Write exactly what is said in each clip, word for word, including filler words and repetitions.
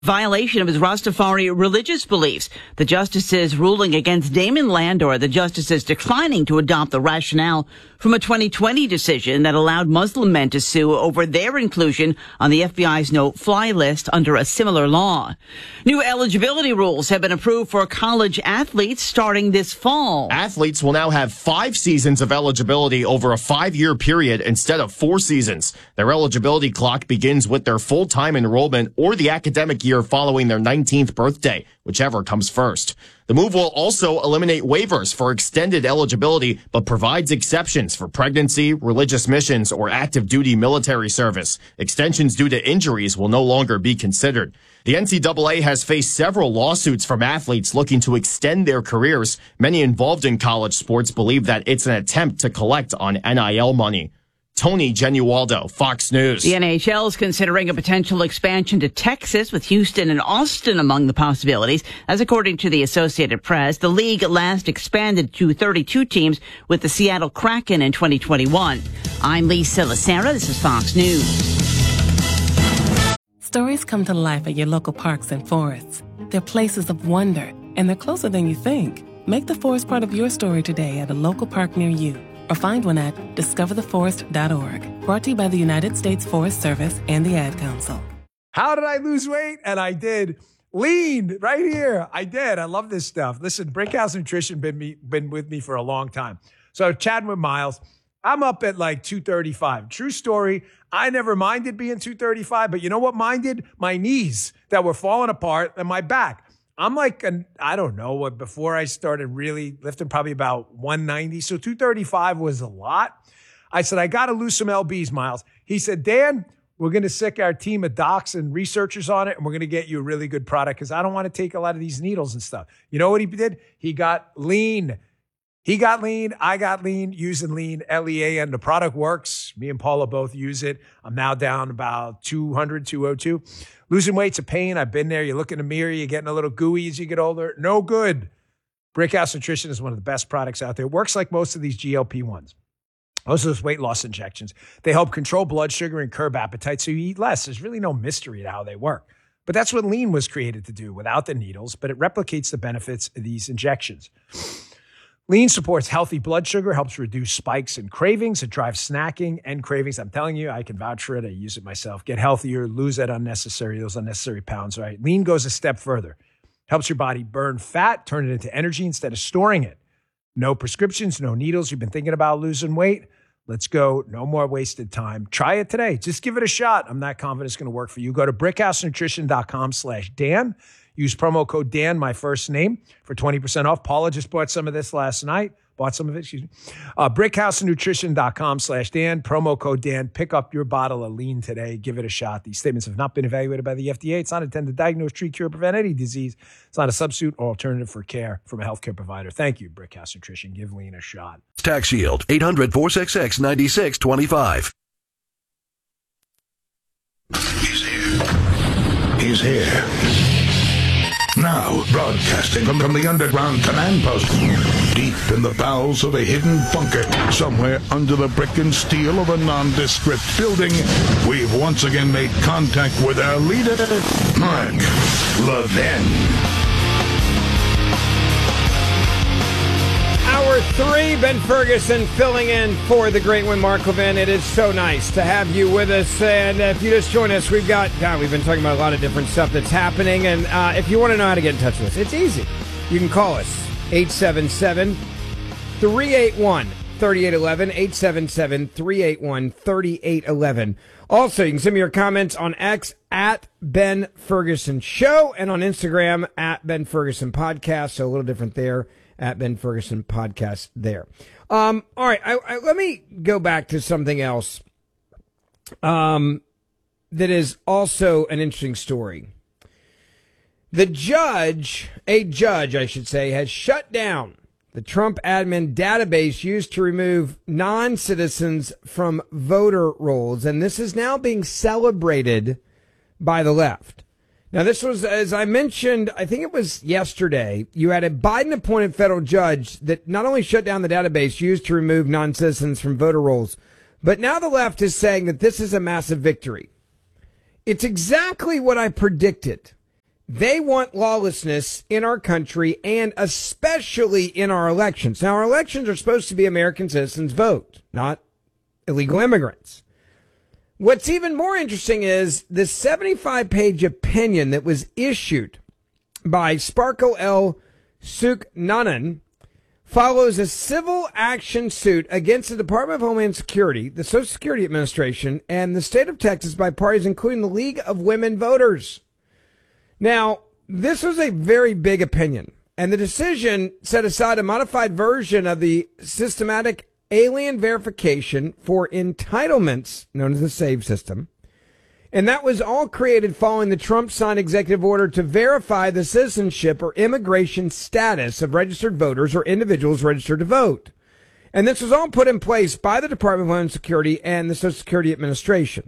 Violation of his Rastafari religious beliefs. The justices ruling against Damon Landor, the justices declining to adopt the rationale from a twenty twenty decision that allowed Muslim men to sue over their inclusion on the F B I's no-fly list under a similar law. New eligibility rules have been approved for college athletes starting this fall. Athletes will now have five seasons of eligibility over a five-year period instead of four seasons. Their eligibility clock begins with their full-time enrollment or the academic year following their nineteenth birthday, whichever comes first. The move will also eliminate waivers for extended eligibility, but provides exceptions for pregnancy, religious missions, or active duty military service. Extensions due to injuries will no longer be considered. The N C double A has faced several lawsuits from athletes looking to extend their careers. Many involved in college sports believe that it's an attempt to collect on N I L money. Tony Genualdo, Fox News. The N H L is considering a potential expansion to Texas, with Houston and Austin among the possibilities. As according to the Associated Press, the league last expanded to thirty-two teams with the Seattle Kraken in twenty twenty-one. I'm Lisa Lacera. This is Fox News. Stories come to life at your local parks and forests. They're places of wonder, and they're closer than you think. Make the forest part of your story today at a local park near you, or find one at discover the forest dot org. Brought to you by the United States Forest Service and the Ad Council. How did I lose weight? And I did. Lean right here. I did. I love this stuff. Listen, Brickhouse Nutrition been me, been with me for a long time. So chatting with Miles, I'm up at like two thirty-five. True story. I never minded being two thirty-five, but you know what minded? My knees that were falling apart and my back. I'm like, an, I don't know, what before I started really lifting, probably about one ninety. So two thirty-five was a lot. I said, I got to lose some L Bs, Miles. He said, Dan, we're going to sick our team of docs and researchers on it, and we're going to get you a really good product because I don't want to take a lot of these needles and stuff. You know what he did? He got lean. He got lean. I got lean using lean, L E A, and the product works. Me and Paula both use it. I'm now down about two hundred, two oh two. Losing weight's a pain. I've been there. You look in the mirror, you're getting a little gooey as you get older. No good. Brickhouse Nutrition is one of the best products out there. It works like most of these G L P ones. Most of those weight loss injections. They help control blood sugar and curb appetite so you eat less. There's really no mystery to how they work. But that's what lean was created to do without the needles, but it replicates the benefits of these injections. Lean supports healthy blood sugar, helps reduce spikes and cravings. It drives snacking and cravings. I'm telling you, I can vouch for it. I use it myself. Get healthier, lose that unnecessary, those unnecessary pounds, right? Lean goes a step further. Helps your body burn fat, turn it into energy instead of storing it. No prescriptions, no needles. You've been thinking about losing weight? Let's go. No more wasted time. Try it today. Just give it a shot. I'm not confident it's going to work for you. Go to brickhousenutrition.com slash Dan. Use promo code Dan, my first name, for twenty percent off. Paula just bought some of this last night. Bought some of it, excuse me. Uh, brickhousenutrition.com slash Dan. Promo code Dan. Pick up your bottle of lean today. Give it a shot. These statements have not been evaluated by the F D A. It's not intended to diagnose, treat, cure, prevent any disease. It's not a substitute or alternative for care from a healthcare provider. Thank you, Brickhouse Nutrition. Give lean a shot. Tax Shield, eight hundred, four six six, nine six two five. He's here. He's here. Now, broadcasting from, from the underground command post, deep in the bowels of a hidden bunker, somewhere under the brick and steel of a nondescript building, we've once again made contact with our leader, Mark Levin. Hour three, Ben Ferguson filling in for the great one, Mark Levin. It is so nice to have you with us. And if you just join us, we've got, God, we've been talking about a lot of different stuff that's happening. And uh, if you want to know how to get in touch with us, it's easy. You can call us, eight seven seven, three eight one, three eight one one, eight seven seven, three eight one, three eight one one. Also, you can send me your comments on X at Ben Ferguson Show and on Instagram at Ben Ferguson Podcast. So a little different there. At Ben Ferguson Podcast there. Um, all right, I, I, let me go back to something else um, that is also an interesting story. The judge, a judge, I should say, has shut down the Trump admin database used to remove non-citizens from voter rolls, and this is now being celebrated by the left. Now, this was, as I mentioned, I think it was yesterday, you had a Biden-appointed federal judge that not only shut down the database used to remove non-citizens from voter rolls, but now the left is saying that this is a massive victory. It's exactly what I predicted. They want lawlessness in our country and especially in our elections. Now, our elections are supposed to be American citizens' vote, not illegal immigrants. What's even more interesting is the seventy-five page opinion that was issued by Sparkle L. Suknanan follows a civil action suit against the Department of Homeland Security, the Social Security Administration, and the state of Texas by parties including the League of Women Voters. Now, this was a very big opinion, and the decision set aside a modified version of the systematic alien verification for entitlements known as the SAVE system. And that was all created following the Trump-signed executive order to verify the citizenship or immigration status of registered voters or individuals registered to vote. And this was all put in place by the Department of Homeland Security and the Social Security Administration.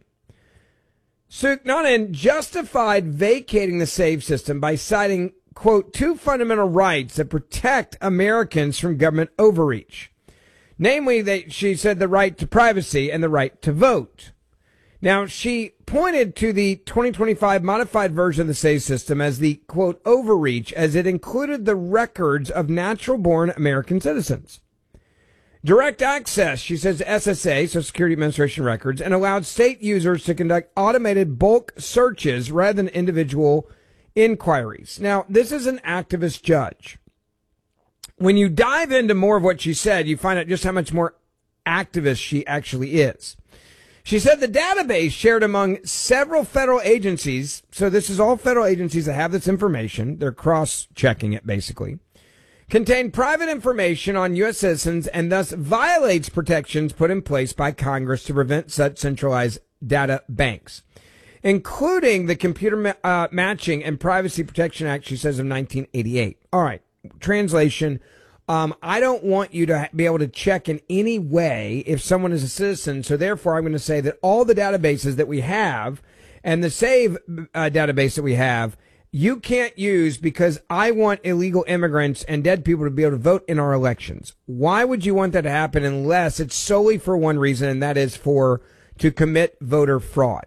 Suknanan justified vacating the SAVE system by citing, quote, two fundamental rights that protect Americans from government overreach. Namely, they, she said, the right to privacy and the right to vote. Now, she pointed to the twenty twenty-five modified version of the SAVE system as the, quote, overreach, as it included the records of natural-born American citizens. Direct access, she says, S S A, Social Security Administration records, and allowed state users to conduct automated bulk searches rather than individual inquiries. Now, this is an activist judge. When you dive into more of what she said, you find out just how much more activist she actually is. She said the database shared among several federal agencies, so this is all federal agencies that have this information, they're cross-checking it basically, contained private information on U S citizens and thus violates protections put in place by Congress to prevent such centralized data banks, including the Computer ma- uh, Matching and Privacy Protection Act, she says, of nineteen eighty-eight. All right, translation. Um, I don't want you to ha- be able to check in any way if someone is a citizen. So therefore, I'm going to say that all the databases that we have and the SAVE uh, database that we have, you can't use because I want illegal immigrants and dead people to be able to vote in our elections. Why would you want that to happen unless it's solely for one reason, and that is for to commit voter fraud?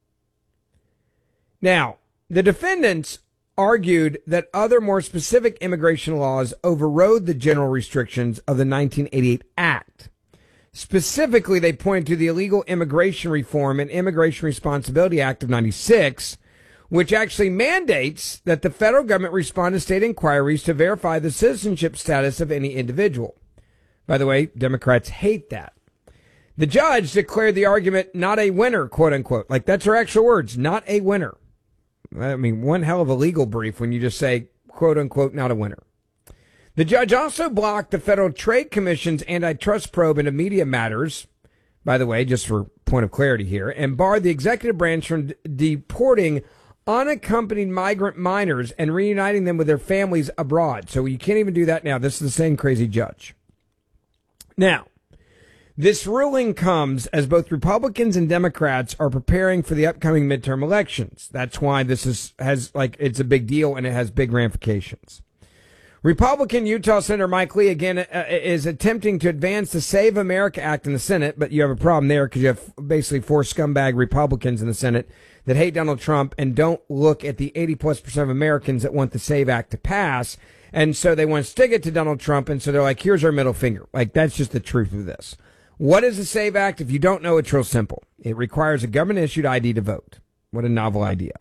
Now, the defendants argued that other more specific immigration laws overrode the general restrictions of the nineteen eighty-eight Act. Specifically, they pointed to the Illegal Immigration Reform and Immigration Responsibility Act of ninety-six, which actually mandates that the federal government respond to state inquiries to verify the citizenship status of any individual. By the way, Democrats hate that. The judge declared the argument not a winner, quote unquote. Like, that's her actual words, not a winner. I mean, one hell of a legal brief when you just say, quote unquote, not a winner. The judge also blocked the Federal Trade Commission's antitrust probe into media matters, by the way, just for point of clarity here, and barred the executive branch from d- deporting unaccompanied migrant minors and reuniting them with their families abroad. So you can't even do that now. This is the same crazy judge. Now, this ruling comes as both Republicans and Democrats are preparing for the upcoming midterm elections. That's why this is has like it's a big deal and it has big ramifications. Republican Utah Senator Mike Lee again uh, is attempting to advance the Save America Act in the Senate, but you have a problem there because you have basically four scumbag Republicans in the Senate that hate Donald Trump and don't look at the eighty plus percent of Americans that want the Save Act to pass. And so they want to stick it to Donald Trump. And so they're like, here's our middle finger. Like, that's just the truth of this. What is the SAVE Act? If you don't know, it's real simple. It requires a government-issued I D to vote. What a novel idea.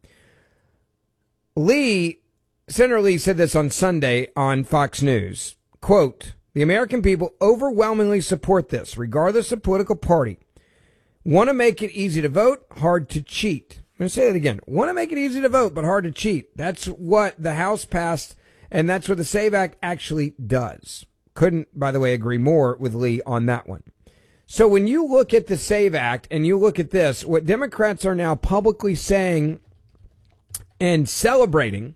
Lee, Senator Lee said this on Sunday on Fox News. Quote, the American people overwhelmingly support this, regardless of political party. Want to make it easy to vote, hard to cheat. I'm going to say that again. Want to make it easy to vote, but hard to cheat. That's what the House passed, and that's what the SAVE Act actually does. Couldn't, by the way, agree more with Lee on that one. So when you look at the SAVE Act and you look at this, what Democrats are now publicly saying and celebrating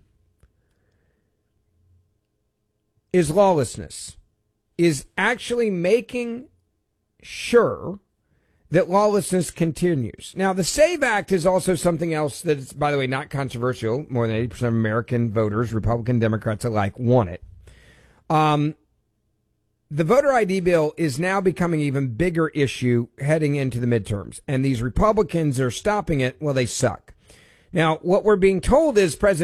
is lawlessness, is actually making sure that lawlessness continues. Now, the SAVE Act is also something else that is, by the way, not controversial. More than eighty percent of American voters, Republican, Democrats alike, want it. Um, the voter I D bill is now becoming an even bigger issue heading into the midterms. And these Republicans are stopping it. Well, they suck. Now, what we're being told is President